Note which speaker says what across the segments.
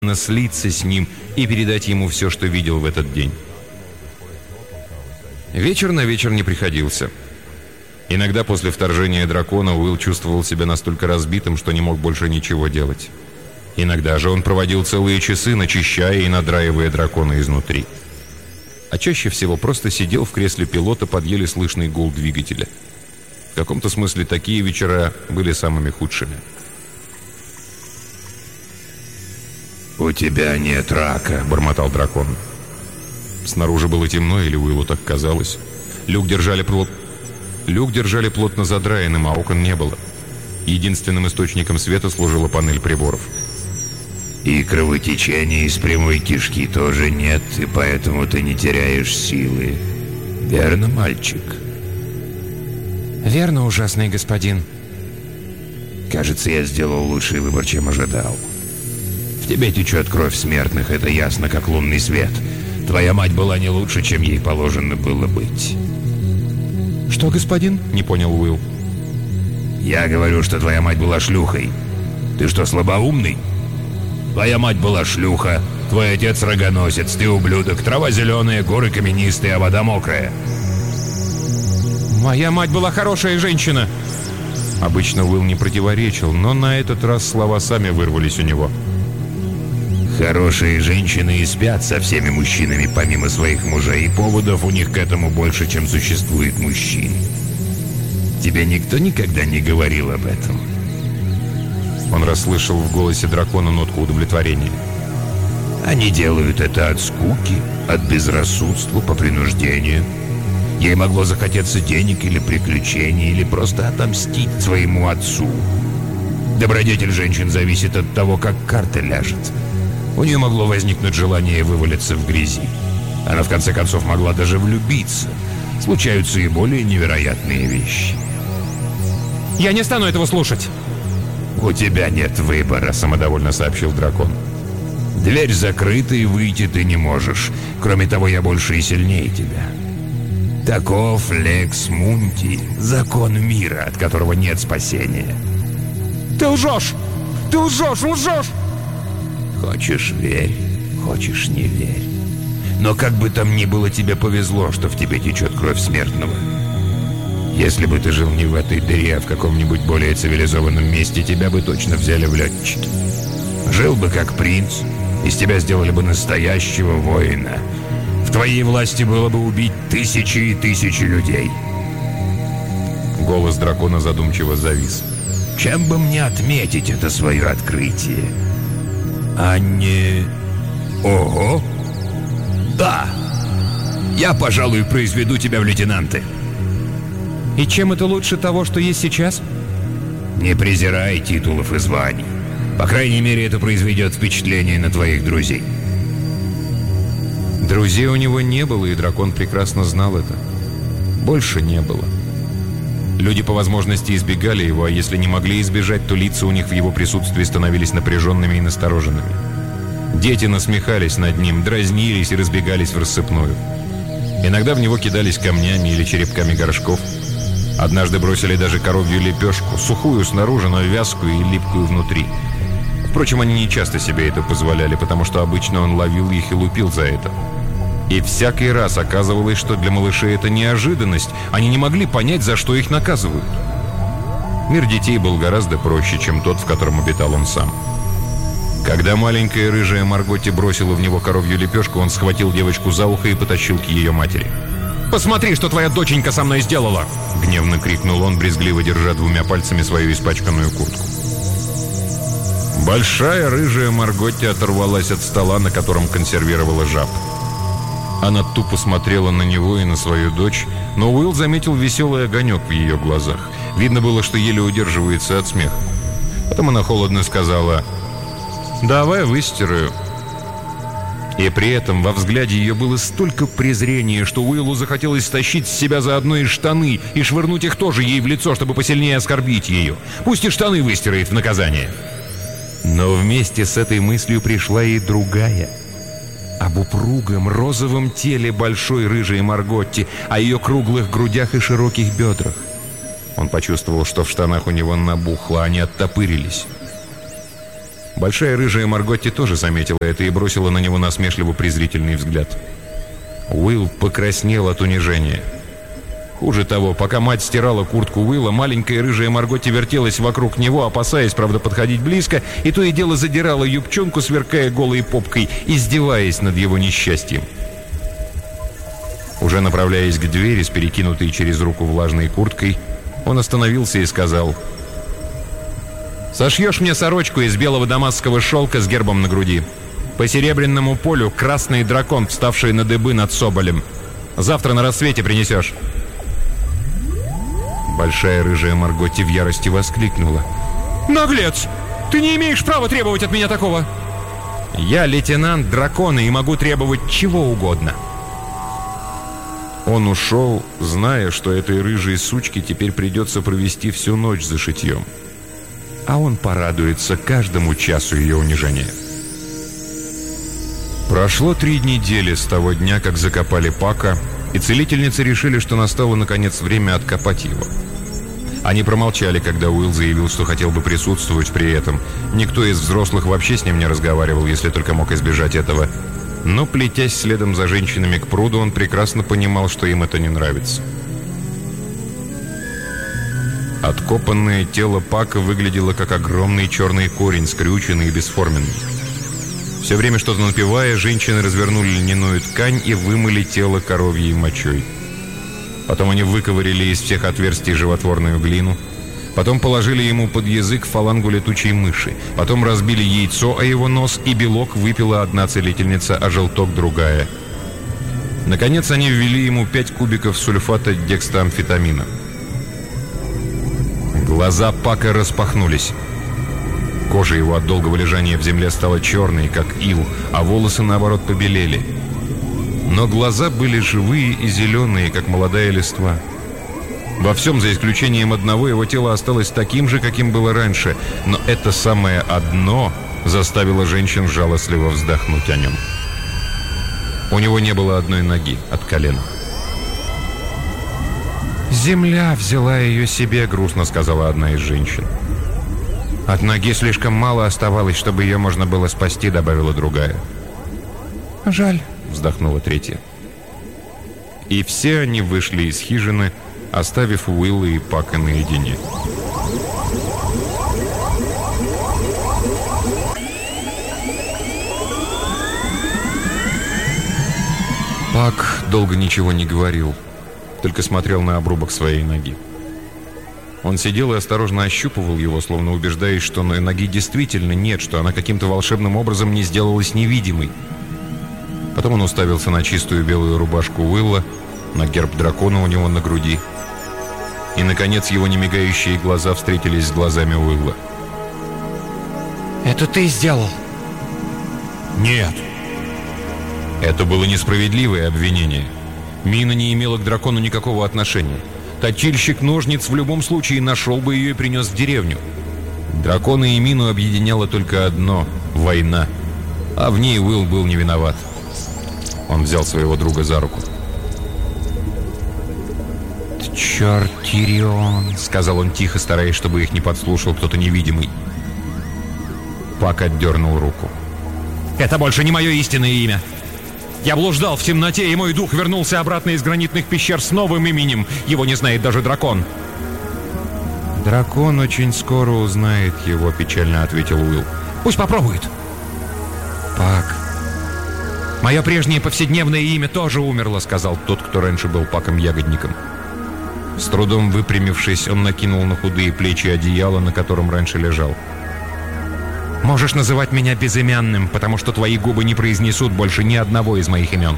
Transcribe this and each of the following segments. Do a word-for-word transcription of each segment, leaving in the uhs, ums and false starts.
Speaker 1: слиться с ним и передать ему все, что видел в этот день. Вечер на вечер не приходился. Иногда после вторжения дракона Уилл чувствовал себя настолько разбитым, что не мог больше ничего делать. Иногда же он проводил целые часы, начищая и надраивая дракона изнутри. А чаще всего просто сидел в кресле пилота под еле слышный гул двигателя. В каком-то смысле такие вечера были самыми худшими.
Speaker 2: «У тебя нет рака», — бормотал дракон.
Speaker 1: Снаружи было темно, или Уиллу так казалось. Люк держали, плот... Люк держали плотно задраенным, а окон не было. Единственным источником света служила панель приборов.
Speaker 2: «И кровотечения из прямой кишки тоже нет, и поэтому ты не теряешь силы. Верно, мальчик?»
Speaker 3: «Верно, ужасный господин».
Speaker 2: «Кажется, я сделал лучший выбор, чем ожидал. В тебе течет кровь смертных, это ясно, как лунный свет. Твоя мать была не лучше, чем ей положено было быть».
Speaker 3: «Что, господин?» — не понял Уилл.
Speaker 2: «Я говорю, что твоя мать была шлюхой. Ты что, слабоумный? Твоя мать была шлюха, твой отец рогоносец, ты ублюдок, трава зеленая, горы каменистые, а вода мокрая».
Speaker 3: «Моя мать была хорошая женщина!»
Speaker 1: Обычно Уилл не противоречил, но на этот раз слова сами вырвались у него.
Speaker 2: «Хорошие женщины и спят со всеми мужчинами, помимо своих мужей, и поводов у них к этому больше, чем существует мужчин. Тебе никто никогда не говорил об этом?»
Speaker 1: Он расслышал в голосе дракона нотку удовлетворения.
Speaker 2: «Они делают это от скуки, от безрассудства, по принуждению. Ей могло захотеться денег или приключений, или просто отомстить своему отцу. Добродетель женщин зависит от того, как карта ляжет. У нее могло возникнуть желание вывалиться в грязи. Она в конце концов могла даже влюбиться. Случаются и более невероятные вещи».
Speaker 3: «Я не стану этого слушать!»
Speaker 2: «У тебя нет выбора», — самодовольно сообщил дракон. «Дверь закрыта, и выйти ты не можешь. Кроме того, я больше и сильнее тебя. Таков лекс мунти, закон мира, от которого нет спасения».
Speaker 3: «Ты лжешь! Ты лжешь, лжешь!»
Speaker 2: «Хочешь — верь, хочешь — не верь. Но как бы там ни было, тебе повезло, что в тебе течет кровь смертного. Если бы ты жил не в этой дыре, а в каком-нибудь более цивилизованном месте, тебя бы точно взяли в летчики. Жил бы как принц, из тебя сделали бы настоящего воина. В твоей власти было бы убить тысячи и тысячи людей».
Speaker 1: Голос дракона задумчиво завис.
Speaker 2: «Чем бы мне отметить это свое открытие? А не... Ого! Да! Я, пожалуй, произведу тебя в лейтенанты».
Speaker 3: «И чем это лучше того, что есть сейчас?»
Speaker 2: «Не презирай титулов и званий. По крайней мере, это произведет впечатление на твоих друзей».
Speaker 1: Друзей у него не было, и дракон прекрасно знал это. Больше не было. Люди по возможности избегали его, а если не могли избежать, то лица у них в его присутствии становились напряженными и настороженными. Дети насмехались над ним, дразнились и разбегались в рассыпную. Иногда в него кидались камнями или черепками горшков. Однажды бросили даже коровью лепешку, сухую снаружи, но вязкую и липкую внутри. Впрочем, они не часто себе это позволяли, потому что обычно он ловил их и лупил за это. И всякий раз оказывалось, что для малышей это неожиданность. Они не могли понять, за что их наказывают. Мир детей был гораздо проще, чем тот, в котором обитал он сам. Когда маленькая рыжая Марготти бросила в него коровью лепешку, он схватил девочку за ухо и потащил к ее матери.
Speaker 3: «Посмотри, что твоя доченька со мной сделала!»
Speaker 1: — гневно крикнул он, брезгливо держа двумя пальцами свою испачканную куртку. Большая рыжая Марготти оторвалась от стола, на котором консервировала жаб. Она тупо смотрела на него и на свою дочь, но Уилл заметил веселый огонек в ее глазах. Видно было, что еле удерживается от смеха. Потом она холодно сказала: «Давай выстираю». И при этом во взгляде ее было столько презрения, что Уиллу захотелось стащить с себя заодно и штаны и швырнуть их тоже ей в лицо, чтобы посильнее оскорбить ее. Пусть и штаны выстирает в наказание. Но вместе с этой мыслью пришла и другая. Об упругом розовом теле большой рыжей Марготти, о ее круглых грудях и широких бедрах. Он почувствовал, что в штанах у него набухло, они оттопырились. Большая рыжая Марготти тоже заметила это и бросила на него насмешливо-презрительный взгляд. Уилл покраснел от унижения. Хуже того, пока мать стирала куртку Уилла, маленькая рыжая Марготти вертелась вокруг него, опасаясь, правда, подходить близко, и то и дело задирала юбчонку, сверкая голой попкой, издеваясь над его несчастьем. Уже направляясь к двери с перекинутой через руку влажной курткой, он остановился и сказал: «Сошьешь мне сорочку из белого дамасского шелка с гербом на груди. По серебряному полю красный дракон, вставший на дыбы над соболем. Завтра на рассвете принесешь». Большая рыжая Марготти в ярости воскликнула: «Наглец! Ты не имеешь права требовать от меня такого!» «Я лейтенант дракона и могу требовать чего угодно». Он ушел, зная, что этой рыжей сучке теперь придется провести всю ночь за шитьем. А он порадуется каждому часу ее унижения. Прошло три недели с того дня, как закопали Пака, и целительницы решили, что настало, наконец, время откопать его. Они промолчали, когда Уилл заявил, что хотел бы присутствовать при этом. Никто из взрослых вообще с ним не разговаривал, если только мог избежать этого. Но, плетясь следом за женщинами к пруду, он прекрасно понимал, что им это не нравится. Откопанное тело Пака выглядело как огромный черный корень, скрюченный и бесформенный. Все время что-то напевая, женщины развернули льняную ткань и вымыли тело коровьей мочой. Потом они выковырили из всех отверстий животворную глину. Потом положили ему под язык фалангу летучей мыши. Потом разбили яйцо о его нос, и белок выпила одна целительница, а желток другая. Наконец они ввели ему пять кубиков сульфата декстамфетамина. Глаза Пака распахнулись. Кожа его от долгого лежания в земле стала черной, как ил, а волосы, наоборот, побелели. Но глаза были живые и зеленые, как молодая листва. Во всем, за исключением одного, его тело осталось таким же, каким было раньше, но это самое одно заставило женщин жалостливо вздохнуть о нем. У него не было одной ноги от колена. «Земля взяла ее себе», — грустно сказала одна из женщин. «От ноги слишком мало оставалось, чтобы ее можно было спасти», — добавила другая. «Жаль», — вздохнула третья. И все они вышли из хижины, оставив Уилла и Пака наедине. Пак долго ничего не говорил, только смотрел на обрубок своей ноги. Он сидел и осторожно ощупывал его, словно убеждаясь, что на ноги действительно нет, что она каким-то волшебным образом не сделалась невидимой. Потом он уставился на чистую белую рубашку Уилла, на герб дракона у него на груди. И, наконец, его немигающие глаза встретились с глазами Уилла.
Speaker 3: «Это ты сделал?»
Speaker 1: «Нет». Это было несправедливое обвинение. Мина не имела к дракону никакого отношения. Точильщик ножниц в любом случае нашел бы ее и принес в деревню. Дракона и Мину объединяло только одно — война. А в ней Уилл был не виноват. Он взял своего друга за руку. «Черт, Тирион», — сказал он тихо, стараясь, чтобы их не подслушал кто-то невидимый. Пак отдернул руку. «Это больше не мое истинное имя. Я блуждал в темноте, и мой дух вернулся обратно из гранитных пещер с новым именем. Его не знает даже дракон». «Дракон очень скоро узнает его», — печально ответил Уилл. «Пусть попробует». «Пак, мое прежнее повседневное имя тоже умерло», — сказал тот, кто раньше был Паком-ягодником. С трудом выпрямившись, он накинул на худые плечи одеяло, на котором раньше лежал. «Можешь называть меня безымянным, потому что твои губы не произнесут больше ни одного из моих имен».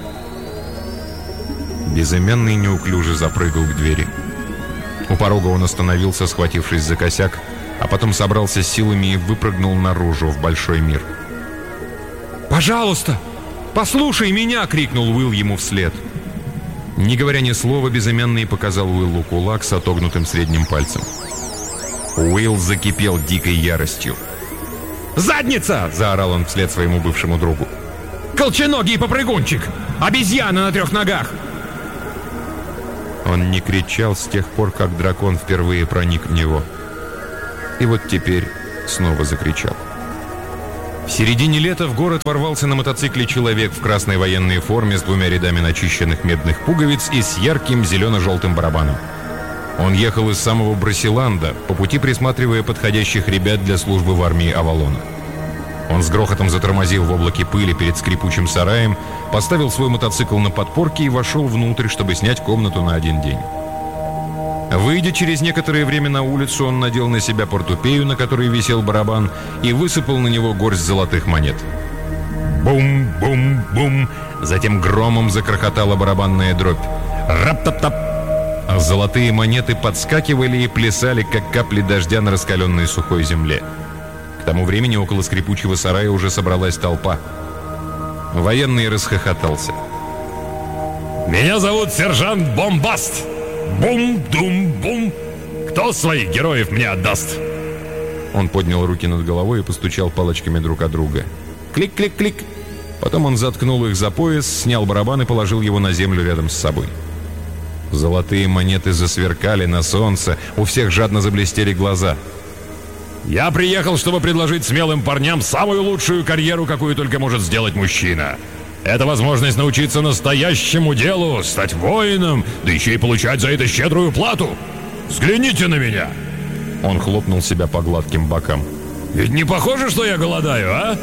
Speaker 1: Безымянный неуклюже запрыгал к двери. У порога он остановился, схватившись за косяк, а потом собрался с силами и выпрыгнул наружу в большой мир. «Пожалуйста, послушай меня!» — крикнул Уилл ему вслед. Не говоря ни слова, безымянный показал Уиллу кулак с отогнутым средним пальцем. Уилл закипел дикой яростью. «Задница!» — заорал он вслед своему бывшему другу. «Колченогий попрыгунчик! Обезьяна на трех ногах!» Он не кричал с тех пор, как дракон впервые проник в него. И вот теперь снова закричал. В середине лета в город ворвался на мотоцикле человек в красной военной форме с двумя рядами начищенных медных пуговиц и с ярким зелено-желтым барабаном. Он ехал из самого Брасиланда, по пути присматривая подходящих ребят для службы в армии Авалона. Он с грохотом затормозил в облаке пыли перед скрипучим сараем, поставил свой мотоцикл на подпорке и вошел внутрь, чтобы снять комнату на один день. Выйдя через некоторое время на улицу, он надел на себя портупею, на которой висел барабан, и высыпал на него горсть золотых монет. Бум-бум-бум! Затем громом закрохотала барабанная дробь. Рап-тап-тап! А золотые монеты подскакивали и плясали, как капли дождя на раскаленной сухой земле. К тому времени около скрипучего сарая уже собралась толпа. Военный расхохотался.
Speaker 4: «Меня зовут сержант Бомбаст! Бум-дум-бум! Кто своих героев мне отдаст?»
Speaker 1: Он поднял руки над головой и постучал палочками друг от друга. Клик-клик-клик. Потом он заткнул их за пояс, снял барабан и положил его на землю рядом с собой. Золотые монеты засверкали на солнце, у всех жадно заблестели глаза.
Speaker 4: «Я приехал, чтобы предложить смелым парням самую лучшую карьеру, какую только может сделать мужчина. Это возможность научиться настоящему делу, стать воином, да еще и получать за это щедрую плату. Взгляните на меня!»
Speaker 1: Он хлопнул себя по гладким бокам.
Speaker 4: «Ведь не похоже, что я голодаю, а?»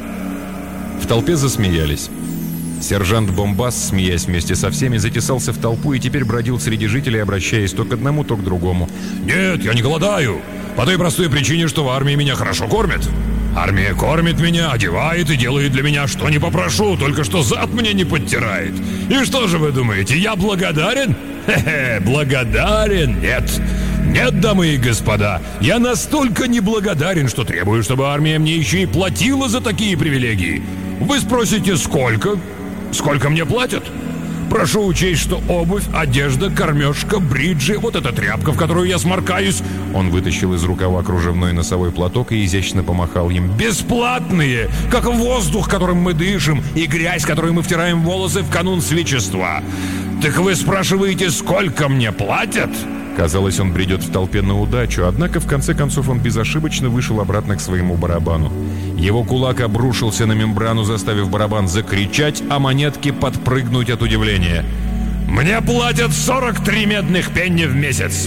Speaker 1: В толпе засмеялись. Сержант Бомбас, смеясь вместе со всеми, затесался в толпу и теперь бродил среди жителей, обращаясь то к одному, то к другому.
Speaker 4: «Нет, я не голодаю. По той простой причине, что в армии меня хорошо кормят. Армия кормит меня, одевает и делает для меня, что не попрошу, только что зад мне не подтирает. И что же вы думаете, я благодарен? Хе-хе, благодарен? Нет. Нет, дамы и господа, я настолько неблагодарен, что требую, чтобы армия мне еще и платила за такие привилегии. Вы спросите, сколько? Сколько мне платят? Прошу учесть, что обувь, одежда, кормежка, бриджи, вот эта тряпка, в которую я сморкаюсь.
Speaker 1: Он вытащил из рукава кружевной носовой платок и изящно помахал им.
Speaker 4: Бесплатные, как воздух, которым мы дышим, и грязь, которую мы втираем в волосы в канун свечества. Так вы спрашиваете, сколько мне платят?
Speaker 1: Казалось, он бредет в толпе на удачу, однако в конце концов он безошибочно вышел обратно к своему барабану. Его кулак обрушился на мембрану, заставив барабан закричать, а монетки подпрыгнуть от удивления.
Speaker 4: «Мне платят сорок три медных пенни в месяц!»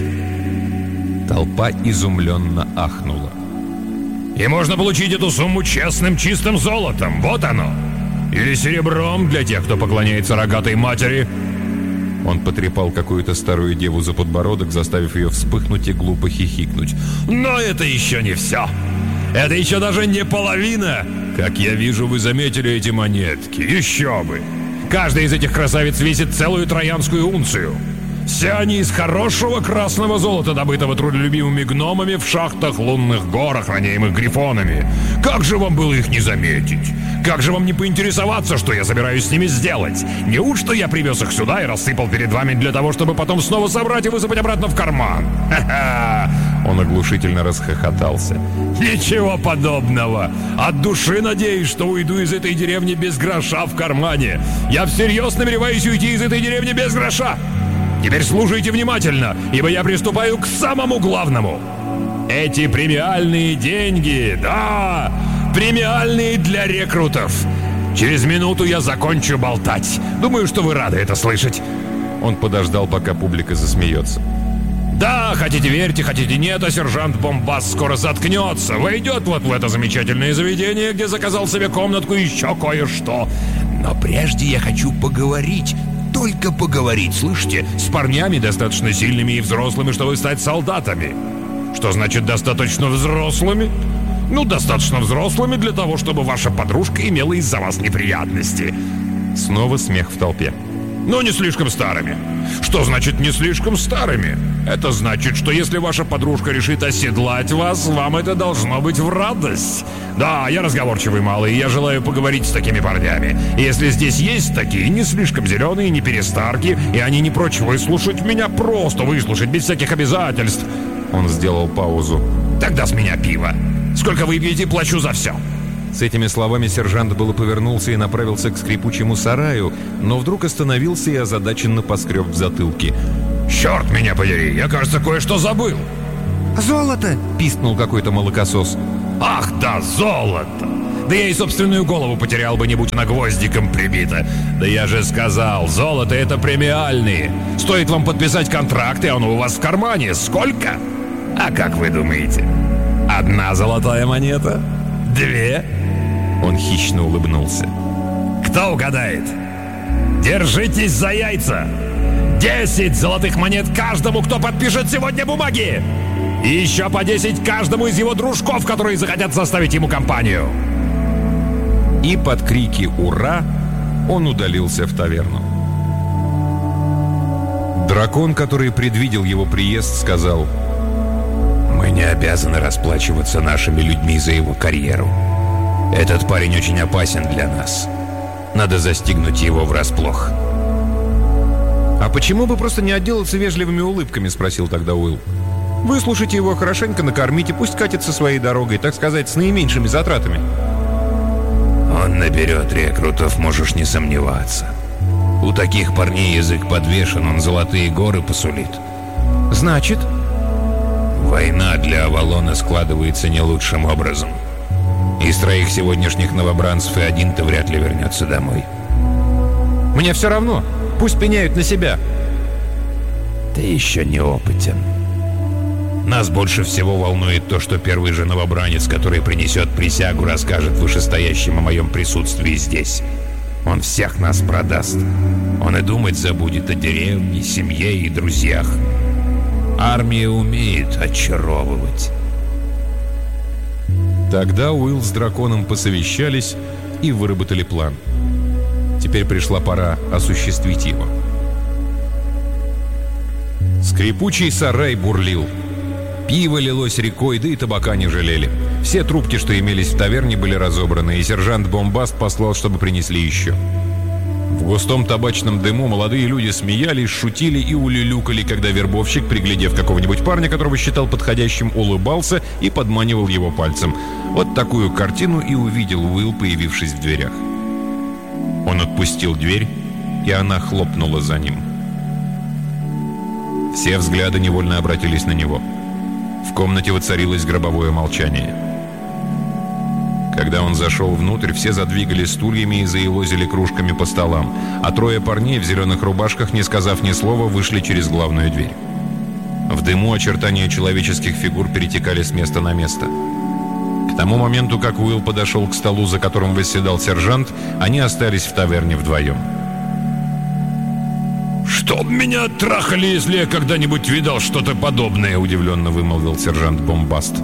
Speaker 1: Толпа изумленно ахнула.
Speaker 4: «И можно получить эту сумму честным чистым золотом, вот оно! Или серебром для тех, кто поклоняется рогатой матери!»
Speaker 1: Он потрепал какую-то старую деву за подбородок, заставив ее вспыхнуть и глупо хихикнуть.
Speaker 4: «Но это еще не все! Это еще даже не половина! Как я вижу, вы заметили эти монетки. Еще бы! Каждая из этих красавиц весит целую троянскую унцию. Все они из хорошего красного золота, добытого трудолюбивыми гномами в шахтах лунных гор, охраняемых грифонами. Как же вам было их не заметить? Как же вам не поинтересоваться, что я собираюсь с ними сделать? Неужто я привез их сюда и рассыпал перед вами для того, чтобы потом снова собрать и высыпать обратно в карман? Ха-ха!»
Speaker 1: Он оглушительно расхохотался.
Speaker 4: «Ничего подобного! От души надеюсь, что уйду из этой деревни без гроша в кармане. Я всерьез намереваюсь уйти из этой деревни без гроша. Теперь слушайте внимательно, ибо я приступаю к самому главному. Эти премиальные деньги, да, премиальные для рекрутов. Через минуту я закончу болтать. Думаю, что вы рады это слышать».
Speaker 1: Он подождал, пока публика засмеется.
Speaker 4: «Да, хотите верьте, хотите нет, а сержант Бомбас скоро заткнется. Войдет вот в это замечательное заведение, где заказал себе комнатку и еще кое-что. Но прежде я хочу поговорить». Только поговорить, слышите, с парнями достаточно сильными и взрослыми, чтобы стать солдатами. Что значит достаточно взрослыми? Ну, достаточно взрослыми для того, чтобы ваша подружка имела из-за вас неприятности.
Speaker 1: Снова смех в толпе.
Speaker 4: Но не слишком старыми. Что значит не слишком старыми? Это значит, что если ваша подружка решит оседлать вас, вам это должно быть в радость. Да, я разговорчивый малый, и я желаю поговорить с такими парнями. И если здесь есть такие, не слишком зеленые, не перестарки, и они не прочь выслушать меня, просто выслушать, без всяких обязательств.
Speaker 1: Он сделал паузу.
Speaker 4: Тогда с меня пиво. Сколько выпьете, плачу за все.
Speaker 1: С этими словами сержант было повернулся и направился к скрипучему сараю, но вдруг остановился и озадаченно поскреб в затылке.
Speaker 4: «Черт меня подери, я, кажется, кое-что забыл».
Speaker 3: «Золото!» — пискнул какой-то молокосос.
Speaker 4: «Ах да, золото! Да я и собственную голову потерял бы, не будь она гвоздиком прибита. Да я же сказал, золото это премиальные. Стоит вам подписать контракт, и оно у вас в кармане. Сколько? А как вы думаете? Одна золотая монета? Две?»
Speaker 1: Он хищно улыбнулся.
Speaker 4: «Кто угадает? Держитесь за яйца! Десять золотых монет каждому, кто подпишет сегодня бумаги! И еще по десять каждому из его дружков, которые захотят составить ему компанию!»
Speaker 1: И под крики «Ура!» он удалился в таверну. Дракон, который предвидел его приезд, сказал:
Speaker 2: «Мы не обязаны расплачиваться нашими людьми за его карьеру. Этот парень очень опасен для нас. Надо застигнуть его врасплох».
Speaker 1: «А почему бы просто не отделаться вежливыми улыбками?» — спросил тогда Уилл. «Выслушайте его хорошенько, накормите, пусть катится своей дорогой, так сказать, с наименьшими затратами».
Speaker 2: «Он наберет рекрутов, можешь не сомневаться. У таких парней язык подвешен, он золотые горы посулит».
Speaker 1: «Значит?»
Speaker 2: «Война для Авалона складывается не лучшим образом. Из троих сегодняшних новобранцев и один-то вряд ли вернется домой».
Speaker 1: «Мне все равно. Пусть пеняют на себя».
Speaker 2: «Ты еще не опытен. Нас больше всего волнует то, что первый же новобранец, который принесет присягу, расскажет вышестоящим о моем присутствии здесь. Он всех нас продаст. Он и думать забудет о деревне, семье и друзьях. Армия умеет очаровывать».
Speaker 1: Тогда Уилл с драконом посовещались и выработали план. Теперь пришла пора осуществить его. Скрипучий сарай бурлил. Пиво лилось рекой, да и табака не жалели. Все трубки, что имелись в таверне, были разобраны, и сержант Бомбаст послал, чтобы принесли еще. В густом табачном дыму молодые люди смеялись, шутили и улюлюкали, когда вербовщик, приглядев какого-нибудь парня, которого считал подходящим, улыбался и подманивал его пальцем. Вот такую картину и увидел Уилл, появившись в дверях. Он отпустил дверь, и она хлопнула за ним. Все взгляды невольно обратились на него. В комнате воцарилось гробовое молчание. Когда он зашел внутрь, все задвигали стульями и заелозили кружками по столам, а трое парней в зеленых рубашках, не сказав ни слова, вышли через главную дверь. В дыму очертания человеческих фигур перетекали с места на место. К тому моменту, как Уилл подошел к столу, за которым восседал сержант, они остались в таверне вдвоем.
Speaker 4: «Чтоб меня трахали, если я когда-нибудь видал что-то подобное!» — удивленно вымолвил сержант Бомбаст.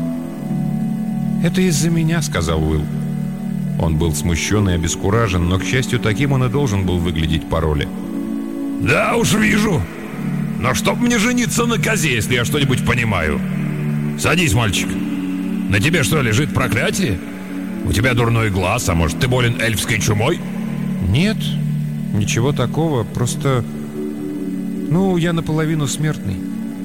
Speaker 1: «Это из-за меня», — сказал Уилл. Он был смущен и обескуражен, но, к счастью, таким он и должен был выглядеть по роли.
Speaker 4: «Да уж вижу. Но чтоб мне жениться на козе, если я что-нибудь понимаю. Садись, мальчик. На тебе что, лежит проклятие? У тебя дурной глаз, а может, ты болен эльфской чумой?»
Speaker 1: «Нет, ничего такого, просто... Ну, я наполовину смертный».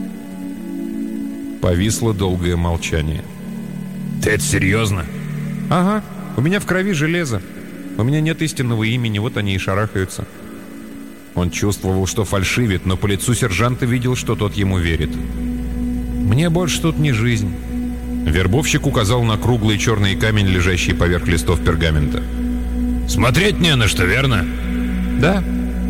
Speaker 1: Повисло долгое молчание.
Speaker 4: «Ты это серьезно?»
Speaker 1: «Ага, у меня в крови железо. У меня нет истинного имени, вот они и шарахаются». Он чувствовал, что фальшивит, но по лицу сержанта видел, что тот ему верит. «Мне больше тут не жизнь». Вербовщик указал на круглый черный камень, лежащий поверх листов пергамента.
Speaker 4: «Смотреть не на что, верно?»
Speaker 1: «Да».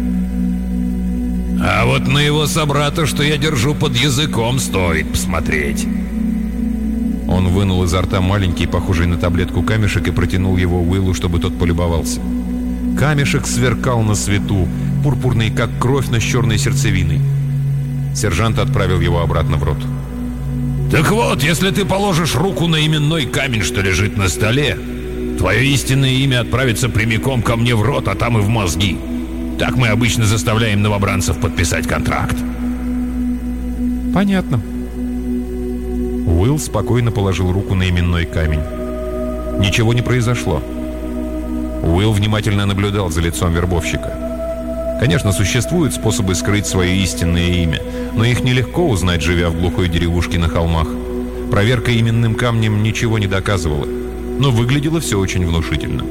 Speaker 4: «А вот на его собрата, что я держу под языком, стоит посмотреть».
Speaker 1: Он вынул изо рта маленький, похожий на таблетку камешек, и протянул его Уиллу, чтобы тот полюбовался. Камешек сверкал на свету, пурпурный, как кровь, но с черной сердцевиной. Сержант отправил его обратно в рот.
Speaker 4: «Так вот, если ты положишь руку на именной камень, что лежит на столе, твое истинное имя отправится прямиком ко мне в рот, а там и в мозги. Так мы обычно заставляем новобранцев подписать контракт».
Speaker 1: «Понятно». Уилл спокойно положил руку на именной камень. Ничего не произошло. Уилл внимательно наблюдал за лицом вербовщика. Конечно, существуют способы скрыть свое истинное имя, но их нелегко узнать, живя в глухой деревушке на холмах. Проверка именным камнем ничего не доказывала, но выглядело все очень внушительно.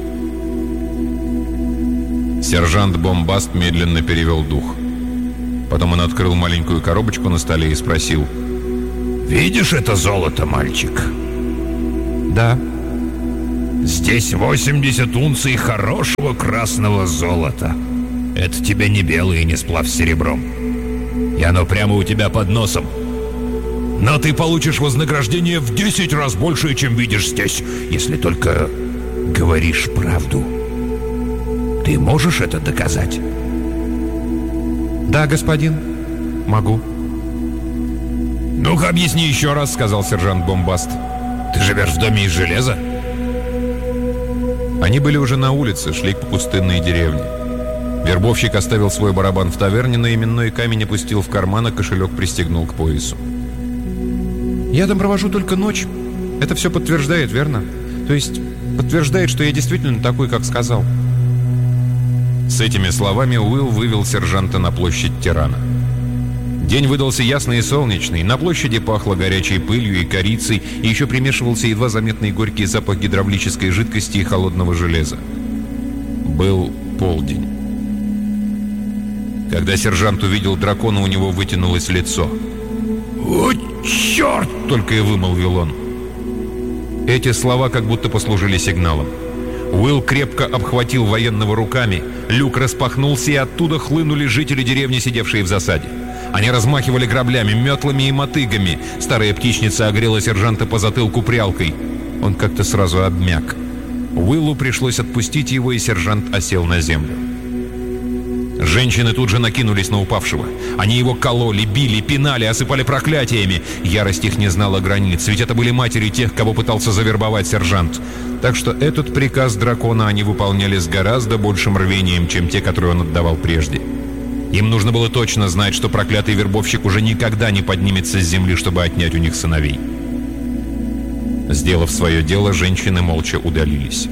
Speaker 1: Сержант Бомбаст медленно перевел дух. Потом он открыл маленькую коробочку на столе и спросил:
Speaker 2: «Видишь это золото, мальчик?»
Speaker 1: «Да».
Speaker 2: Здесь восемьдесят унций хорошего красного золота. Это тебе не белый и не сплав с серебром. И оно прямо у тебя под носом. Но ты получишь вознаграждение в десять раз больше, чем видишь здесь, если только говоришь правду. Ты можешь это доказать?
Speaker 3: Да, господин, могу.
Speaker 1: «Ну-ка, объясни еще раз», — сказал сержант Бомбаст.
Speaker 2: Ты живешь в доме из железа?
Speaker 1: Они были уже на улице, шли по пустынной деревне. Вербовщик оставил свой барабан в таверне, но именной камень опустил в карман, а кошелек пристегнул к поясу.
Speaker 3: Я там провожу только ночь. Это все подтверждает, верно? То есть подтверждает, что я действительно такой, как сказал.
Speaker 1: С этими словами Уилл вывел сержанта на площадь Тирана. День выдался ясный и солнечный. На площади пахло горячей пылью и корицей, и еще примешивался едва заметный горький запах гидравлической жидкости и холодного железа. Был полдень. Когда сержант увидел дракона, у него вытянулось лицо.
Speaker 2: «О, черт!»
Speaker 1: — только и вымолвил он. Эти слова как будто послужили сигналом. Уилл крепко обхватил военного руками, люк распахнулся, и оттуда хлынули жители деревни, сидевшие в засаде. Они размахивали граблями, метлами и мотыгами. Старая птичница огрела сержанта по затылку прялкой. Он как-то сразу обмяк. Уиллу пришлось отпустить его, и сержант осел на землю. Женщины тут же накинулись на упавшего. Они его кололи, били, пинали, осыпали проклятиями. Ярость их не знала границ, ведь это были матери тех, кого пытался завербовать сержант. Так что этот приказ дракона они выполняли с гораздо большим рвением, чем те, которые он отдавал прежде. Им нужно было точно знать, что проклятый вербовщик уже никогда не поднимется с земли, чтобы отнять у них сыновей. Сделав свое дело, женщины молча удалились.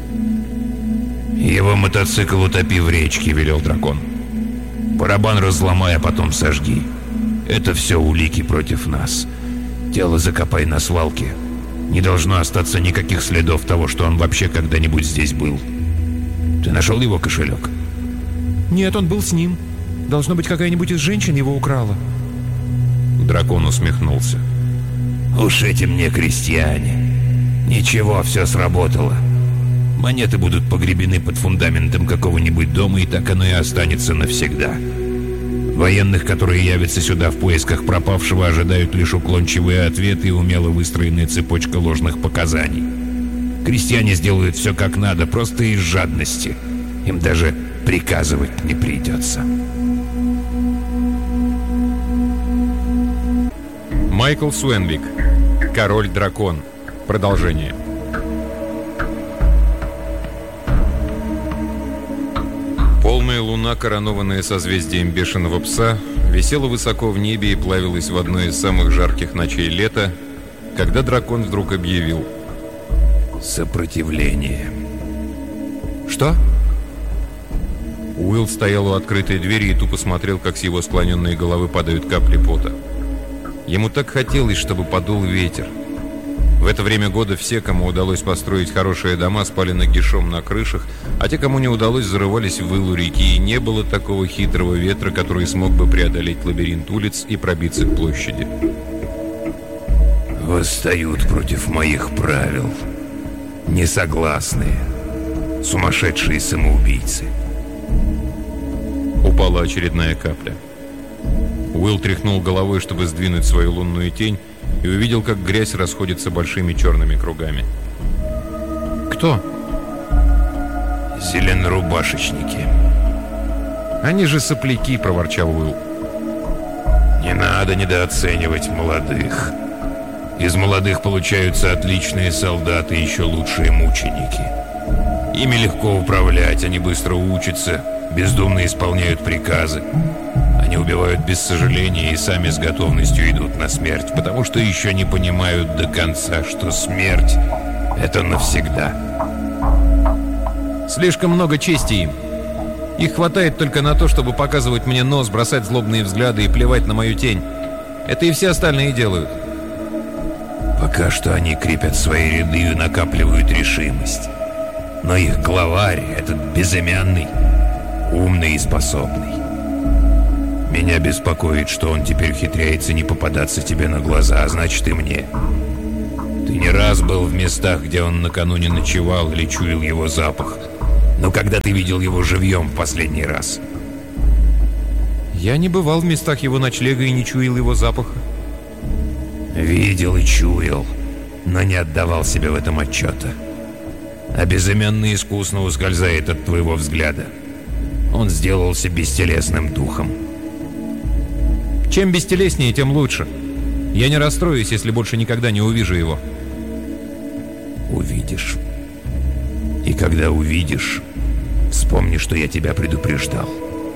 Speaker 2: «Его мотоцикл утопи в речке», — велел дракон. «Барабан разломай, а потом сожги. Это все улики против нас. Тело закопай на свалке. Не должно остаться никаких следов того, что он вообще когда-нибудь здесь был. Ты нашел его кошелек?»
Speaker 3: Нет, он был с ним. Должно быть, какая-нибудь из женщин его украла.
Speaker 1: Дракон усмехнулся.
Speaker 2: «Уж эти мне крестьяне. Ничего, все сработало. Монеты будут погребены под фундаментом какого-нибудь дома, и так оно и останется навсегда. Военных, которые явятся сюда в поисках пропавшего, ожидают лишь уклончивые ответы и умело выстроенная цепочка ложных показаний. Крестьяне сделают все как надо, просто из жадности. Им даже приказывать не придется».
Speaker 1: Майкл Суэнвик. Король-дракон. Продолжение. Полная луна, коронованная созвездием Бешеного Пса, висела высоко в небе и плавилась в одной из самых жарких ночей лета, когда дракон вдруг объявил:
Speaker 2: «Сопротивление».
Speaker 3: Что?
Speaker 1: Уилл стоял у открытой двери и тупо смотрел, как с его склоненной головы падают капли пота. Ему так хотелось, чтобы подул ветер. В это время года все, кому удалось построить хорошие дома, спали нагишом на крышах, а те, кому не удалось, зарывались в выл у реки, и не было такого хитрого ветра, который смог бы преодолеть лабиринт улиц и пробиться к площади.
Speaker 2: «Восстают против моих правил. Несогласные. Сумасшедшие самоубийцы».
Speaker 1: Упала очередная капля. Уилл тряхнул головой, чтобы сдвинуть свою лунную тень, и увидел, как грязь расходится большими черными кругами.
Speaker 3: Кто?
Speaker 2: «Зеленорубашечники».
Speaker 1: «Они же сопляки», — проворчал Уилл.
Speaker 2: «Не надо недооценивать молодых. Из молодых получаются отличные солдаты и еще лучшие мученики. Ими легко управлять, они быстро учатся, бездумно исполняют приказы. Они убивают без сожаления и сами с готовностью идут на смерть, потому что еще не понимают до конца, что смерть — это навсегда».
Speaker 1: «Слишком много чести им. Их хватает только на то, чтобы показывать мне нос, бросать злобные взгляды и плевать на мою тень. Это и все остальные делают».
Speaker 2: «Пока что они крепят свои ряды и накапливают решимость. Но их главарь, этот безымянный, умный и способный. Меня беспокоит, что он теперь ухитряется не попадаться тебе на глаза, а значит и мне. Ты не раз был в местах, где он накануне ночевал или чуял его запах. Но когда ты видел его живьем в последний раз?
Speaker 3: Я не бывал в местах его ночлега и не чуял его запаха.
Speaker 2: Видел и чуял, но не отдавал себе в этом отчета. А безымянный искусно ускользает от твоего взгляда. Он сделался бестелесным духом.
Speaker 3: Чем бестелеснее, тем лучше. Я не расстроюсь, если больше никогда не увижу его.
Speaker 2: Увидишь. И когда увидишь, вспомни, что я тебя предупреждал.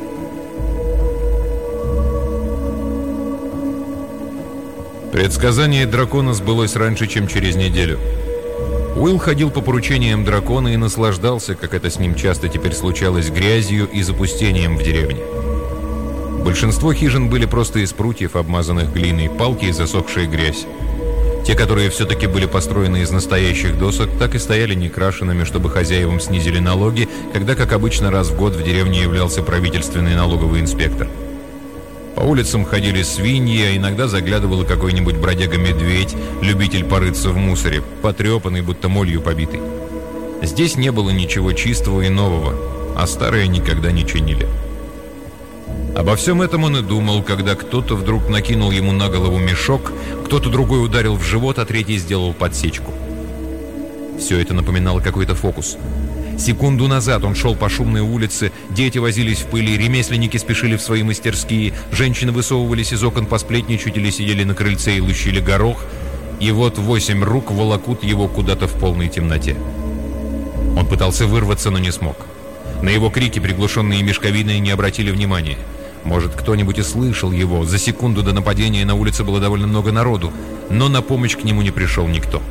Speaker 1: Предсказание дракона сбылось раньше, чем через неделю. Уилл ходил по поручениям дракона и наслаждался, как это с ним часто теперь случалось, грязью и запустением в деревне. Большинство хижин были просто из прутьев, обмазанных глиной, палки и засохшая грязь. Те, которые все-таки были построены из настоящих досок, так и стояли некрашенными, чтобы хозяевам снизили налоги, когда, как обычно, раз в год в деревне являлся правительственный налоговый инспектор. По улицам ходили свиньи, а иногда заглядывал и какой-нибудь бродяга-медведь, любитель порыться в мусоре, потрепанный, будто молью побитый. Здесь не было ничего чистого и нового, а старое никогда не чинили. Обо всем этом он и думал, когда кто-то вдруг накинул ему на голову мешок, кто-то другой ударил в живот, а третий сделал подсечку. Все это напоминало какой-то фокус. Секунду назад он шел по шумной улице, дети возились в пыли, ремесленники спешили в свои мастерские, женщины высовывались из окон посплетничать или сидели на крыльце и лущили горох, и вот восемь рук волокут его куда-то в полной темноте. Он пытался вырваться, но не смог. На его крики, приглушенные мешковиной, не обратили внимания. Может, кто-нибудь и слышал его. За секунду до нападения на улице было довольно много народу, но на помощь к нему не пришел никто.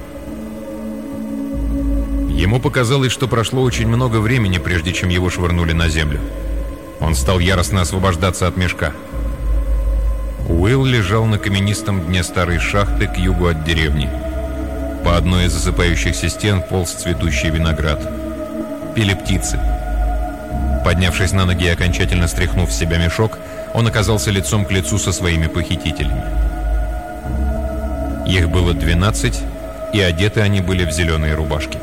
Speaker 1: Ему показалось, что прошло очень много времени, прежде чем его швырнули на землю. Он стал яростно освобождаться от мешка. Уилл лежал на каменистом дне старой шахты к югу от деревни. По одной из засыпающихся стен полз цветущий виноград. Пели птицы. Поднявшись на ноги и окончательно стряхнув с себя мешок, он оказался лицом к лицу со своими похитителями. Их было двенадцать, и одеты они были в зеленые рубашки.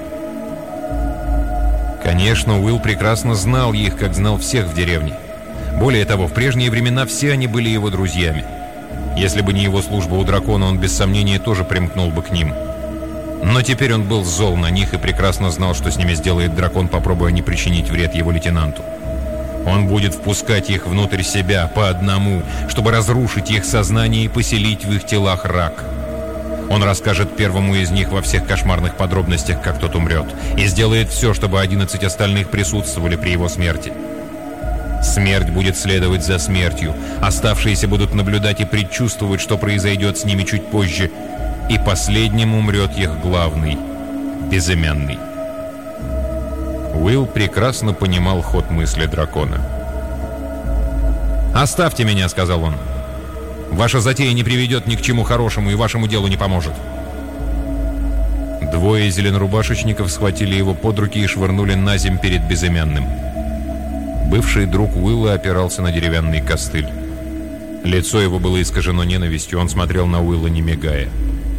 Speaker 1: Конечно, Уилл прекрасно знал их, как знал всех в деревне. Более того, в прежние времена все они были его друзьями. Если бы не его служба у дракона, он без сомнения тоже примкнул бы к ним. Но теперь он был зол на них и прекрасно знал, что с ними сделает дракон, попробуя не причинить вред его лейтенанту. Он будет впускать их внутрь себя по одному, чтобы разрушить их сознание и поселить в их телах рак. Он расскажет первому из них во всех кошмарных подробностях, как тот умрет, и сделает все, чтобы одиннадцать остальных присутствовали при его смерти. Смерть будет следовать за смертью, оставшиеся будут наблюдать и предчувствовать, что произойдет с ними чуть позже, и последним умрет их главный, безымянный. Уилл прекрасно понимал ход мысли дракона. «Оставьте меня», — сказал он. «Ваша затея не приведет ни к чему хорошему и вашему делу не поможет». Двое зеленорубашечников схватили его под руки и швырнули на земь перед безымянным. Бывший друг Уилла опирался на деревянный костыль. Лицо его было искажено ненавистью, он смотрел на Уилла, не мигая.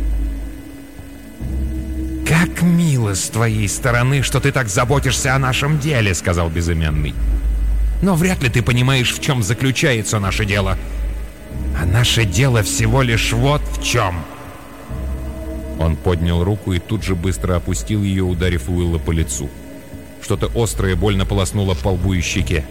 Speaker 2: «Как мило с твоей стороны, что ты так заботишься о нашем деле», — сказал безымянный. «Но вряд ли ты понимаешь, в чем заключается наше дело. А наше дело всего лишь вот в чем».
Speaker 1: Он поднял руку и тут же быстро опустил ее, ударив Уилла по лицу. Что-то острое больно полоснуло по лбу и щеке.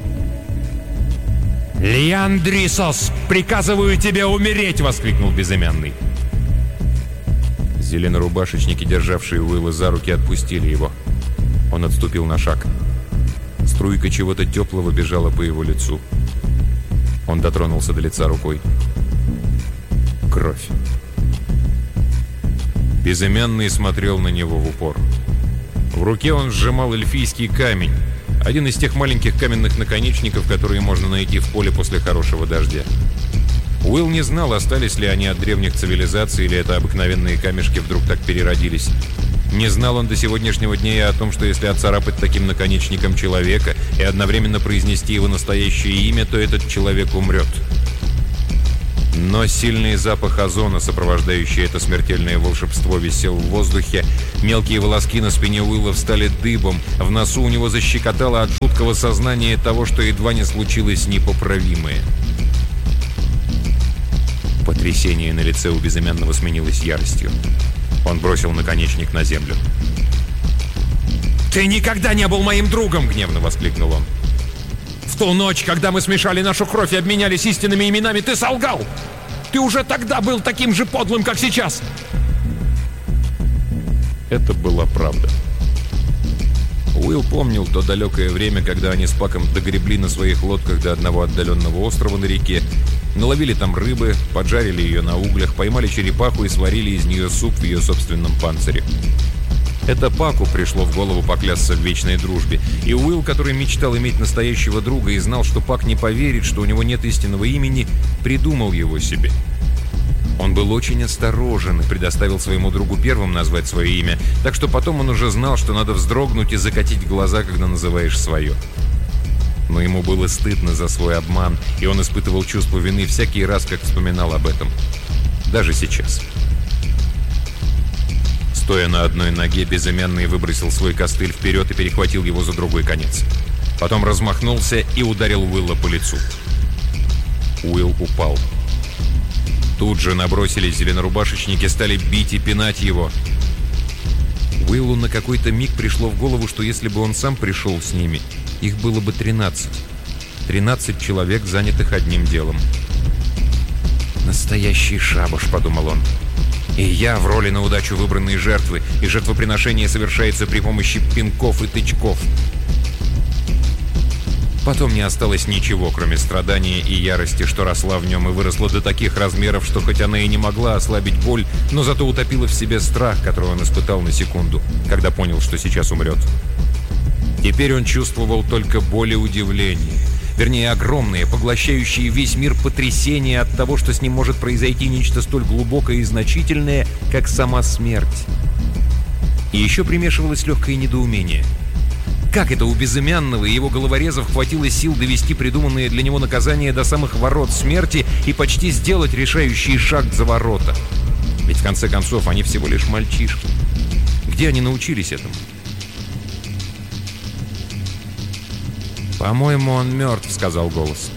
Speaker 2: «Лиандрисос, приказываю тебе умереть!» — воскликнул безымянный.
Speaker 1: Зеленорубашечники, державшие Уилла за руки, отпустили его. Он отступил на шаг. Струйка чего-то теплого бежала по его лицу. Он дотронулся до лица рукой. Кровь. Безымянный смотрел на него в упор. В руке он сжимал эльфийский камень, один из тех маленьких каменных наконечников, которые можно найти в поле после хорошего дождя. Уилл не знал, остались ли они от древних цивилизаций, или это обыкновенные камешки вдруг так переродились. Не знал он до сегодняшнего дня и о том, что если отцарапать таким наконечником человека и одновременно произнести его настоящее имя, то этот человек умрет. Но сильный запах озона, сопровождающий это смертельное волшебство, висел в воздухе. Мелкие волоски на спине Уилла встали дыбом. В носу у него защекотало от жуткого сознания того, что едва не случилось непоправимое. Потрясение на лице у безымянного сменилось яростью. Он бросил наконечник на землю. «Ты никогда не был моим другом!» — гневно воскликнул он. «В ту ночь, когда мы смешали нашу кровь и обменялись истинными именами, ты солгал! Ты уже тогда был таким же подлым, как сейчас!» Это была правда. Уилл помнил то далекое время, когда они с Паком догребли на своих лодках до одного отдаленного острова на реке, наловили там рыбы, поджарили ее на углях, поймали черепаху и сварили из нее суп в ее собственном панцире. Это Паку пришло в голову поклясться в вечной дружбе. И Уилл, который мечтал иметь настоящего друга и знал, что Пак не поверит, что у него нет истинного имени, придумал его себе. Он был очень осторожен и предоставил своему другу первым назвать свое имя, так что потом он уже знал, что надо вздрогнуть и закатить глаза, когда называешь свое. Но ему было стыдно за свой обман, и он испытывал чувство вины всякий раз, как вспоминал об этом. Даже сейчас. Стоя на одной ноге, безымянный выбросил свой костыль вперед и перехватил его за другой конец. Потом размахнулся и ударил Уилла по лицу. Уилл упал. Тут же набросились зеленорубашечники, стали бить и пинать его. Уиллу на какой-то миг пришло в голову, что если бы он сам пришел с ними, их было бы тринадцать. тринадцать человек, занятых одним делом. «Настоящий шабаш», — подумал он. «И я в роли на удачу выбранной жертвы, и жертвоприношение совершается при помощи пинков и тычков». Потом не осталось ничего, кроме страдания и ярости, что росла в нем и выросла до таких размеров, что хоть она и не могла ослабить боль, но зато утопила в себе страх, который он испытал на секунду, когда понял, что сейчас умрет. Теперь он чувствовал только боль и удивление. Вернее, огромные, поглощающие весь мир потрясения от того, что с ним может произойти нечто столь глубокое и значительное, как сама смерть. И еще примешивалось легкое недоумение. Как это у безымянного и его головорезов хватило сил довести придуманное для него наказание до самых ворот смерти и почти сделать решающий шаг за ворота? Ведь в конце концов они всего лишь мальчишки. Где они научились этому? «По-моему, он мертв», — сказал голос.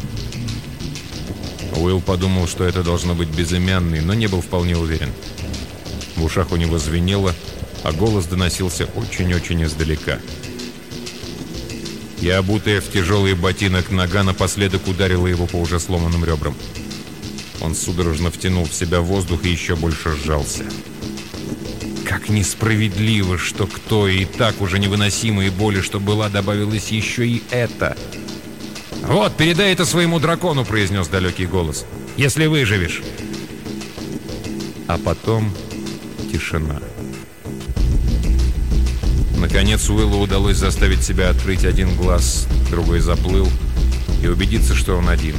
Speaker 1: Уилл подумал, что это должно быть безымянный, но не был вполне уверен. В ушах у него звенело, а голос доносился очень-очень издалека. И обутая в тяжелый ботинок нога напоследок ударила его по уже сломанным ребрам. Он судорожно втянул в себя воздух и еще больше сжался. Как несправедливо, что к той и так уже невыносимой боли, что была, добавилось еще и это. «Вот, передай это своему дракону», — произнес далекий голос. «Если выживешь». А потом тишина. Наконец Уиллу удалось заставить себя открыть один глаз, другой заплыл, и убедиться, что он один.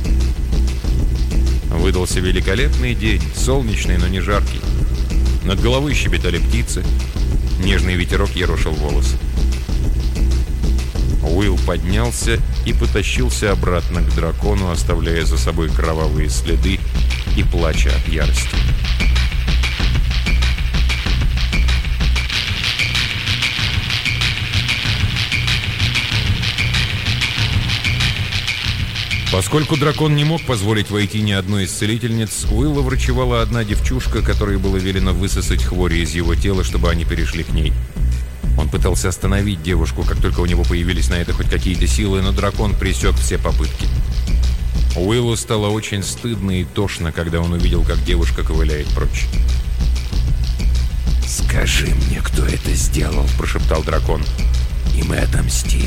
Speaker 1: Выдался великолепный день, солнечный, но не жаркий. Над головой щебетали птицы, нежный ветерок ерошил волосы. Уилл поднялся и потащился обратно к дракону, оставляя за собой кровавые следы и плача от ярости. Поскольку дракон не мог позволить войти ни одной из целительниц, Уилла врачевала одна девчушка, которой было велено высосать хвори из его тела, чтобы они перешли к ней. Он пытался остановить девушку, как только у него появились на это хоть какие-то силы, но дракон пресек все попытки. Уиллу стало очень стыдно и тошно, когда он увидел, как девушка ковыляет прочь.
Speaker 2: «Скажи мне, кто это сделал», — прошептал дракон, — «и мы отомстим».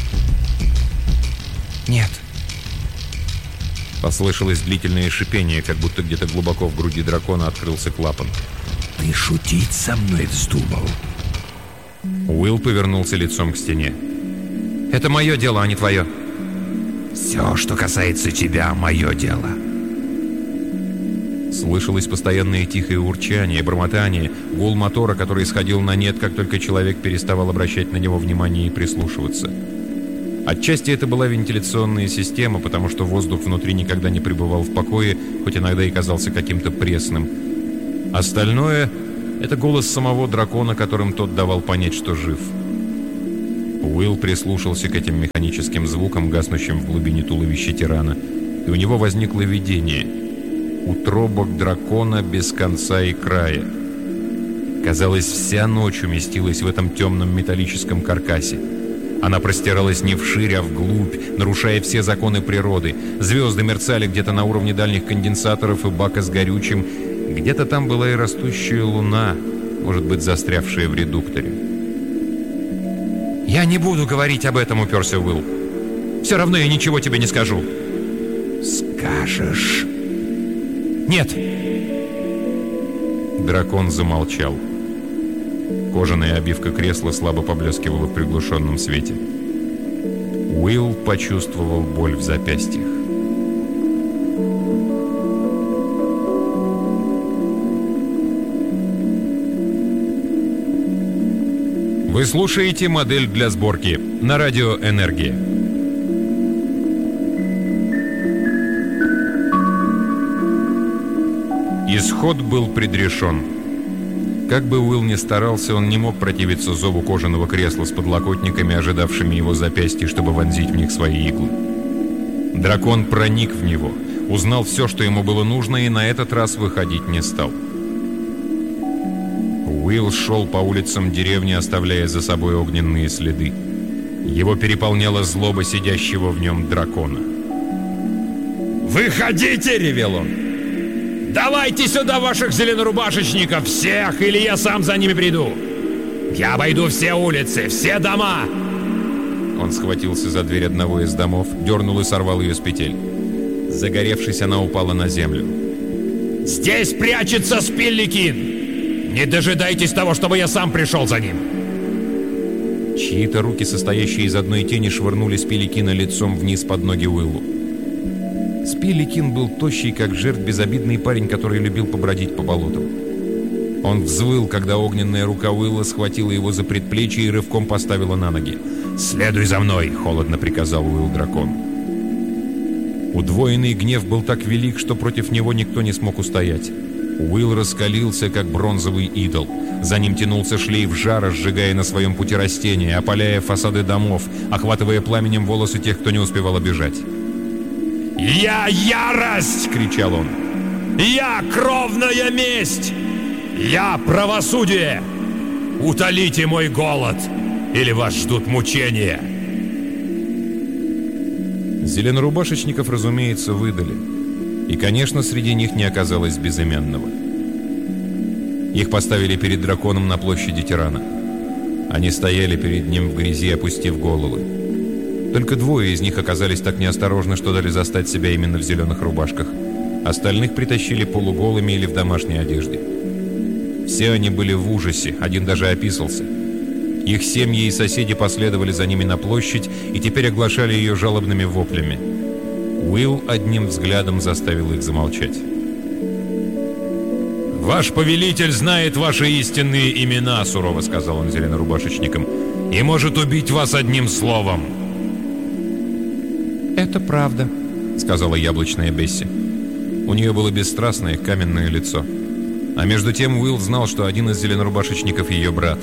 Speaker 3: «Нет».
Speaker 1: Послышалось длительное шипение, как будто где-то глубоко в груди дракона открылся клапан.
Speaker 2: «Ты шутить со мной вздумал?»
Speaker 1: Уилл повернулся лицом к стене. «Это мое дело, а не твое».
Speaker 2: «Все, что касается тебя, мое дело».
Speaker 1: Слышалось постоянное тихое урчание, бормотание, гул мотора, который сходил на нет, как только человек переставал обращать на него внимание и прислушиваться. Отчасти это была вентиляционная система, потому что воздух внутри никогда не пребывал в покое, хоть иногда и казался каким-то пресным. Остальное — это голос самого дракона, которым тот давал понять, что жив. Уилл прислушался к этим механическим звукам, гаснущим в глубине туловища тирана, и у него возникло видение. Утробок дракона без конца и края. Казалось, вся ночь уместилась в этом темном металлическом каркасе. Она простиралась не вширь, а вглубь, нарушая все законы природы. Звезды мерцали где-то на уровне дальних конденсаторов и бака с горючим. Где-то там была и растущая луна, может быть, застрявшая в редукторе. «Я не буду говорить об этом», — уперся Уилл. «Все равно я ничего тебе не скажу».
Speaker 2: «Скажешь?»
Speaker 1: «Нет». Дракон замолчал. Кожаная обивка кресла слабо поблескивала в приглушенном свете. Уилл почувствовал боль в запястьях. Вы слушаете «Модель для сборки» на радио «Энергия». Исход был предрешен. Как бы Уилл ни старался, он не мог противиться зову кожаного кресла с подлокотниками, ожидавшими его запястья, чтобы вонзить в них свои иглы. Дракон проник в него, узнал все, что ему было нужно, и на этот раз выходить не стал. Уилл шел по улицам деревни, оставляя за собой огненные следы. Его переполняла злоба сидящего в нем дракона.
Speaker 4: «Выходите!» — ревел он. «Давайте сюда ваших зеленорубашечников, всех, или я сам за ними приду! Я обойду все улицы, все дома!»
Speaker 1: Он схватился за дверь одного из домов, дернул и сорвал ее с петель. Загоревшись, она упала на землю.
Speaker 4: «Здесь прячется Спилликин! Не дожидайтесь того, чтобы я сам пришел за ним!»
Speaker 1: Чьи-то руки, состоящие из одной тени, швырнули Спилликина лицом вниз под ноги Уиллу. Спилликин был тощий, как жертв, безобидный парень, который любил побродить по болотам. Он взвыл, когда огненная рука Уилла схватила его за предплечье и рывком поставила на ноги.
Speaker 4: «Следуй за мной!»
Speaker 1: — холодно приказал Уилл дракон. Удвоенный гнев был так велик, что против него никто не смог устоять. Уилл раскалился, как бронзовый идол. За ним тянулся шлейф жара, сжигая на своем пути растения, опаляя фасады домов, охватывая пламенем волосы тех, кто не успевал обижать.
Speaker 4: «Я ярость!» — кричал он. «Я кровная месть! Я правосудие! Утолите мой голод, или вас ждут мучения!»
Speaker 1: Зеленорубашечников, разумеется, выдали. И, конечно, среди них не оказалось безымянного. Их поставили перед драконом на площади Тирана. Они стояли перед ним в грязи, опустив головы. Только двое из них оказались так неосторожны, что дали застать себя именно в зеленых рубашках. Остальных притащили полуголыми или в домашней одежде. Все они были в ужасе, один даже описался. Их семьи и соседи последовали за ними на площадь и теперь оглашали ее жалобными воплями. Уилл одним взглядом заставил их замолчать.
Speaker 4: «Ваш повелитель знает ваши истинные имена», — сурово сказал он зеленорубашечникам, «и может убить вас одним словом».
Speaker 3: «Это правда»,
Speaker 1: — сказала яблочная Бесси. У нее было бесстрастное каменное лицо. А между тем Уилл знал, что один из зеленорубашечников ее брат.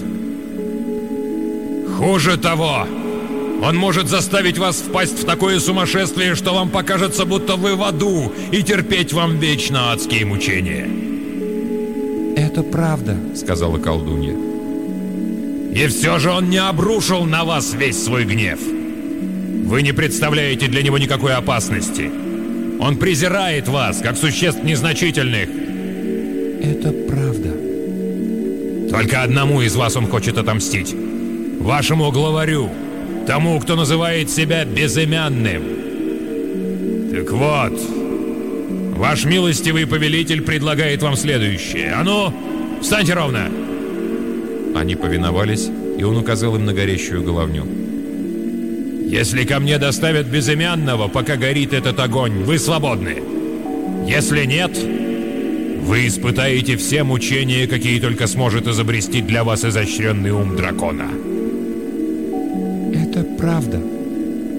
Speaker 4: «Хуже того, он может заставить вас впасть в такое сумасшествие, что вам покажется, будто вы в аду, и терпеть вам вечно адские мучения».
Speaker 3: «Это правда», —
Speaker 1: сказала колдунья.
Speaker 4: «И все же он не обрушил на вас весь свой гнев. Вы не представляете для него никакой опасности. Он презирает вас, как существ незначительных».
Speaker 3: «Это правда».
Speaker 4: «Только одному из вас он хочет отомстить. Вашему главарю, тому, кто называет себя безымянным. Так вот, ваш милостивый повелитель предлагает вам следующее. А ну, встаньте ровно!»
Speaker 1: Они повиновались, и он указал им на горящую головню.
Speaker 4: «Если ко мне доставят безымянного, пока горит этот огонь, вы свободны. Если нет, вы испытаете все мучения, какие только сможет изобрести для вас изощренный ум дракона».
Speaker 3: «Это правда».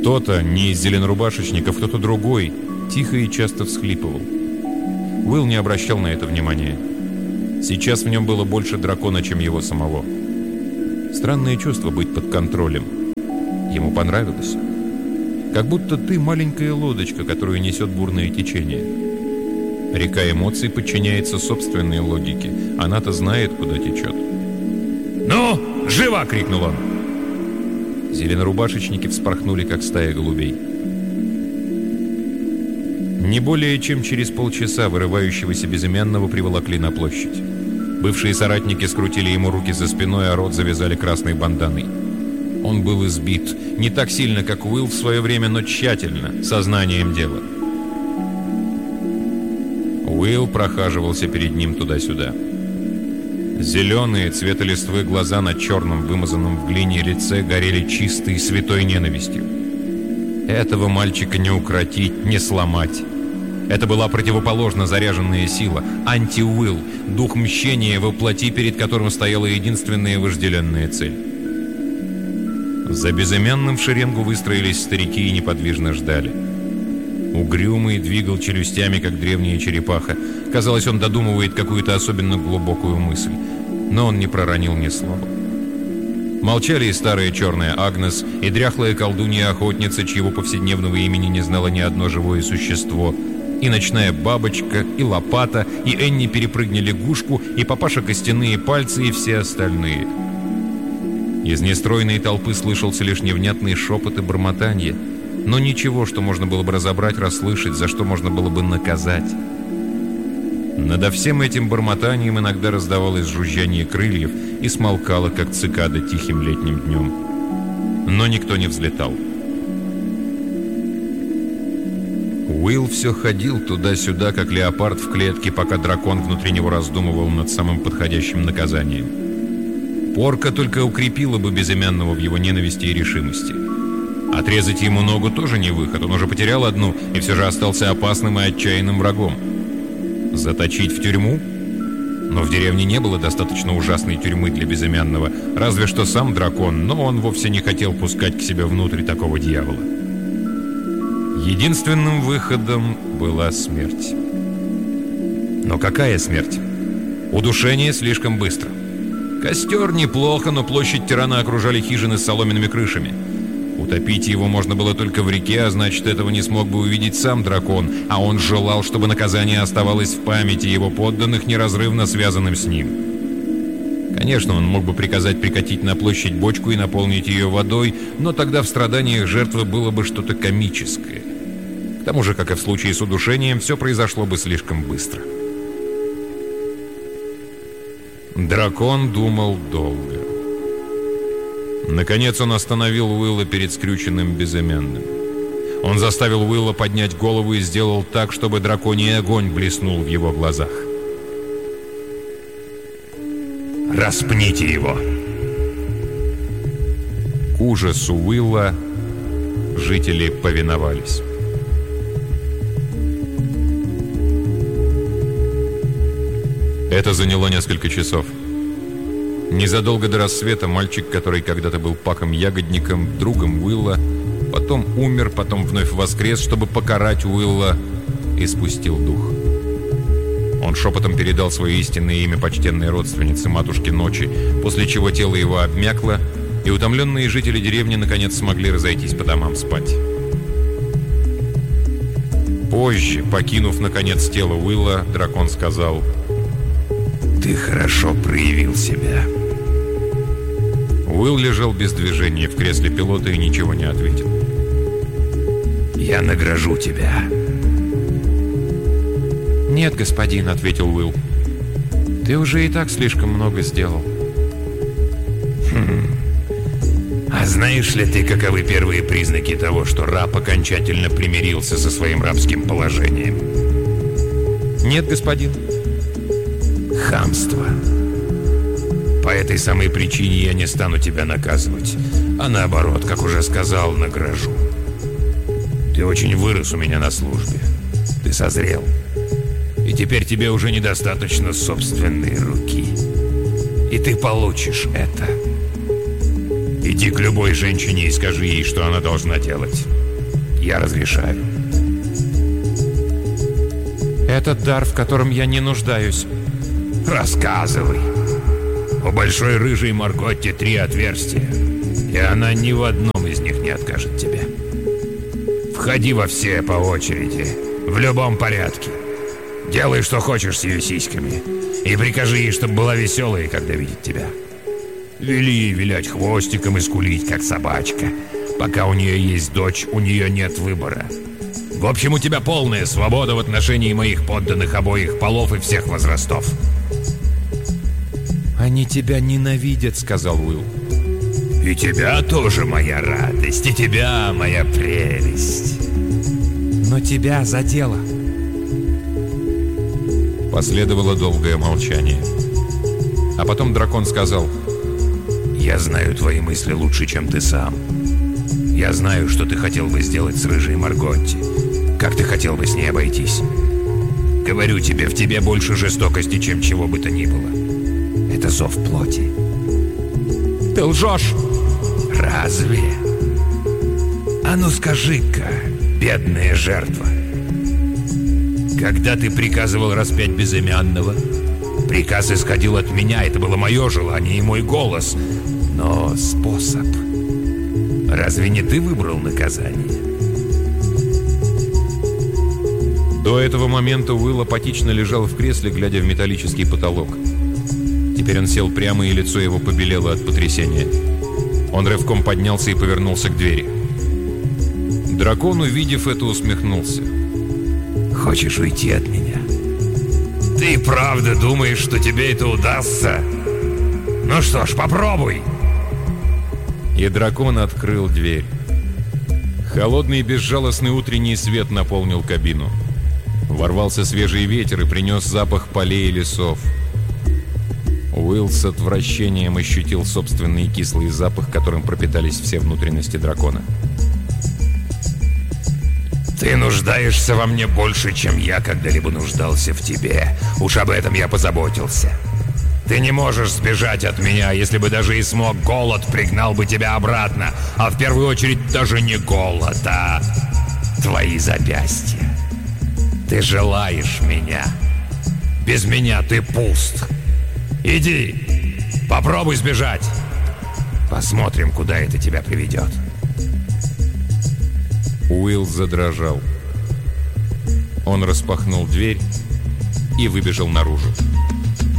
Speaker 1: Кто-то, не из зеленорубашечников, кто-то другой, тихо и часто всхлипывал. Уилл не обращал на это внимания. Сейчас в нем было больше дракона, чем его самого. Странное чувство быть под контролем. Ему понравилось. Как будто ты маленькая лодочка, которую несет бурное течение. Река эмоций подчиняется собственной логике. Она-то знает, куда течет.
Speaker 4: «Ну, живо!» — крикнул он.
Speaker 1: Зеленорубашечники вспорхнули, как стая голубей. Не более чем через полчаса вырывающегося безымянного приволокли на площадь. Бывшие соратники скрутили ему руки за спиной, а рот завязали красной банданой. Он был избит. Не так сильно, как Уилл в свое время, но тщательно, сознанием дела. Уилл прохаживался перед ним туда-сюда. Зеленые цвета листвы глаза на черном, вымазанном в глине лице горели чистой святой ненавистью. Этого мальчика не укротить, не сломать. Это была противоположно заряженная сила, анти-Уилл, дух мщения во плоти, перед которым стояла единственная вожделенная цель. За безымянным в шеренгу выстроились старики и неподвижно ждали. Угрюмый двигал челюстями, как древняя черепаха. Казалось, он додумывает какую-то особенно глубокую мысль. Но он не проронил ни слова. Молчали и старая черная Агнес, и дряхлая колдунья-охотница, чьего повседневного имени не знало ни одно живое существо, и ночная бабочка, и лопата, и Энни перепрыгни лягушку, и папаша костяные пальцы, и все остальные. Из нестройной толпы слышался лишь невнятный шепот и бормотанье, но ничего, что можно было бы разобрать, расслышать, за что можно было бы наказать. Надо всем этим бормотанием иногда раздавалось жужжание крыльев и смолкало, как цикада тихим летним днем. Но никто не взлетал. Уилл все ходил туда-сюда, как леопард в клетке, пока дракон внутри него раздумывал над самым подходящим наказанием. Порка только укрепила бы безымянного в его ненависти и решимости. Отрезать ему ногу тоже не выход, он уже потерял одну и все же остался опасным и отчаянным врагом. Заточить в тюрьму? Но в деревне не было достаточно ужасной тюрьмы для безымянного, разве что сам дракон, но он вовсе не хотел пускать к себе внутрь такого дьявола. Единственным выходом была смерть. Но какая смерть? Удушение слишком быстро. Костер неплохо, но площадь тирана окружали хижины с соломенными крышами. Утопить его можно было только в реке, а значит, этого не смог бы увидеть сам дракон, а он желал, чтобы наказание оставалось в памяти его подданных, неразрывно связанным с ним. Конечно, он мог бы приказать прикатить на площадь бочку и наполнить ее водой, но тогда в страданиях жертвы было бы что-то комическое. К тому же, как и в случае с удушением, все произошло бы слишком быстро. Дракон думал долго. Наконец он остановил Уилла перед скрюченным безымянным. Он заставил Уилла поднять голову и сделал так, чтобы драконий огонь блеснул в его глазах.
Speaker 2: «Распните его!»
Speaker 1: К ужасу Уилла жители повиновались. Это заняло несколько часов. Незадолго до рассвета мальчик, который когда-то был Паком-ягодником, другом Уилла, потом умер, потом вновь воскрес, чтобы покарать Уилла, и спустил дух. Он шепотом передал свое истинное имя почтенной родственнице, матушке Ночи, после чего тело его обмякло, и утомленные жители деревни наконец смогли разойтись по домам спать. Позже, покинув наконец тело Уилла, дракон сказал:
Speaker 2: «Ты хорошо проявил себя».
Speaker 1: Уилл лежал без движения в кресле пилота и ничего не ответил.
Speaker 2: «Я награжу тебя».
Speaker 3: «Нет, господин», — ответил Уилл. «Ты уже и так слишком много сделал».
Speaker 2: Хм. А знаешь ли ты, каковы первые признаки того, что раб окончательно примирился со своим рабским положением?
Speaker 3: «Нет, господин».
Speaker 2: Хамство. По этой самой причине я не стану тебя наказывать, а наоборот, как уже сказал, награжу. Ты очень вырос у меня на службе. Ты созрел. И теперь тебе уже недостаточно собственной руки. И ты получишь это. Иди к любой женщине и скажи ей, что она должна делать. Я разрешаю.
Speaker 3: Это дар, в котором я не нуждаюсь.
Speaker 2: Рассказывай. У большой рыжей Марготти три отверстия, и она ни в одном из них не откажет тебе. Входи во все по очереди, в любом порядке. Делай, что хочешь с ее сиськами, и прикажи ей, чтобы была веселой, когда видит тебя. Вели ей вилять хвостиком и скулить, как собачка. Пока у нее есть дочь, у нее нет выбора. В общем, у тебя полная свобода в отношении моих подданных обоих полов и всех возрастов.
Speaker 3: «Они тебя ненавидят», — сказал Уилл.
Speaker 2: «И тебя тоже моя радость, и тебя моя прелесть».
Speaker 3: «Но тебя задело». Последовало долгое молчание. А потом дракон сказал:
Speaker 2: «Я знаю твои мысли лучше, чем ты сам. Я знаю, что ты хотел бы сделать с рыжей Марготти. Как ты хотел бы с ней обойтись. Говорю тебе, в тебе больше жестокости, чем чего бы то ни было. Это зов плоти».
Speaker 3: «Ты лжешь!»
Speaker 2: «Разве? А ну скажи-ка, бедная жертва, когда ты приказывал распять безымянного, приказ исходил от меня, это было мое желание и мой голос, но способ... Разве не ты выбрал наказание?»
Speaker 3: До этого момента Уилл апатично лежал в кресле, глядя в металлический потолок. Теперь он сел прямо, и лицо его побелело от потрясения. Он рывком поднялся и повернулся к двери. Дракон, увидев это, усмехнулся.
Speaker 2: «Хочешь уйти от меня? Ты правда думаешь, что тебе это удастся? Ну что ж, попробуй!»
Speaker 3: И дракон открыл дверь. Холодный и безжалостный утренний свет наполнил кабину. Ворвался свежий ветер и принес запах полей и лесов. Уилл с отвращением ощутил собственный кислый запах, которым пропитались все внутренности дракона.
Speaker 2: «Ты нуждаешься во мне больше, чем я когда-либо нуждался в тебе. Уж об этом я позаботился. Ты не можешь сбежать от меня, если бы даже и смог, голод пригнал бы тебя обратно. А в первую очередь даже не голод, а твои запястья. Ты желаешь меня. Без меня ты пуст. Иди, попробуй сбежать. Посмотрим, куда это тебя приведет».
Speaker 3: Уилл задрожал. Он распахнул дверь и выбежал наружу.